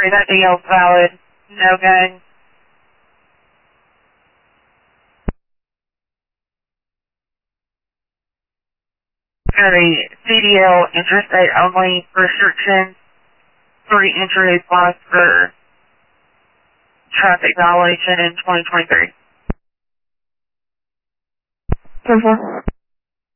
entry. That DL's valid. No gun. Carry CDL interstate only restrictions. 3 entry plus for traffic violation in 2023. 10-4.